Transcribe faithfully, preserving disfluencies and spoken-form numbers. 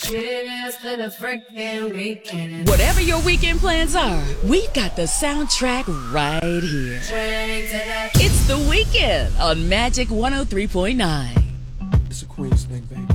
Cheers to the freaking weekend. Whatever your weekend plans are, we've got the soundtrack right here. It's The Weekend on Magic one oh three point nine. It's a Queen's thing, baby.